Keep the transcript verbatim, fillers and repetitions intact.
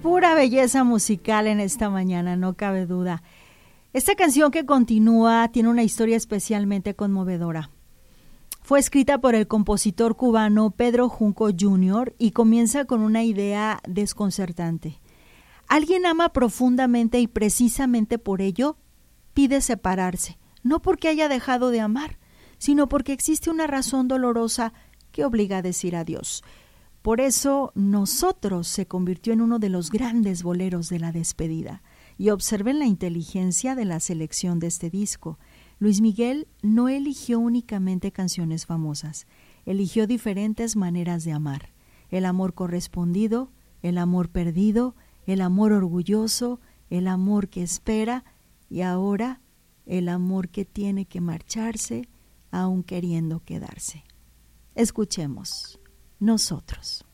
Pura belleza musical en esta mañana, no cabe duda. Esta canción que continúa tiene una historia especialmente conmovedora. Fue escrita por el compositor cubano Pedro Junco junior y comienza con una idea desconcertante. Alguien ama profundamente y precisamente por ello pide separarse, no porque haya dejado de amar, sino porque existe una razón dolorosa que obliga a decir adiós. Por eso, Nosotros se convirtió en uno de los grandes boleros de la despedida. Y observen la inteligencia de la selección de este disco. Luis Miguel no eligió únicamente canciones famosas, eligió diferentes maneras de amar. El amor correspondido, el amor perdido, el amor orgulloso, el amor que espera y ahora el amor que tiene que marcharse aún queriendo quedarse. Escuchemos. Nosotros.